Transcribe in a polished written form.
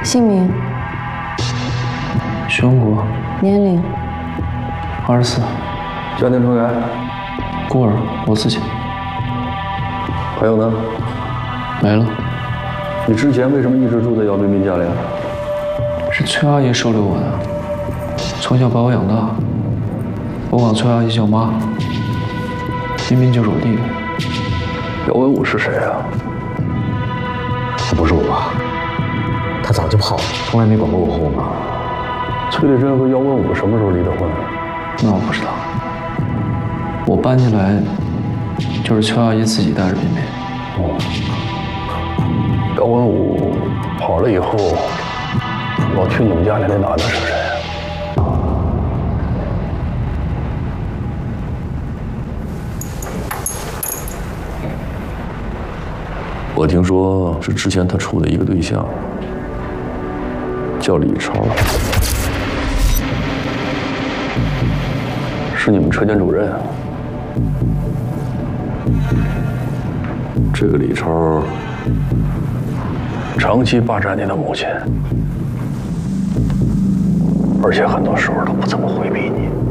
姓名、 徐永国， 年龄、 24， 家庭成员， 孤儿，我自己。 还有呢？ 没了。 你之前为什么一直住在姚彬彬家里？ 是崔阿姨收留我的，从小把我养大。我管崔阿姨叫妈，彬彬就是我弟弟。 姚文武是谁啊？ 他不是我爸，他早就跑了，从来没管过我和我妈。 崔丽珍和姚文武什么时候离的婚？ 那我不知道。我搬进来就是崔阿姨自己带着彬彬。 姚文武跑了以后，老去你们家里那男的是谁？我听说是之前他处的一个对象，叫李超，是你们车间主任。这个李超长期霸占你的母亲，而且很多时候都不怎么回避你。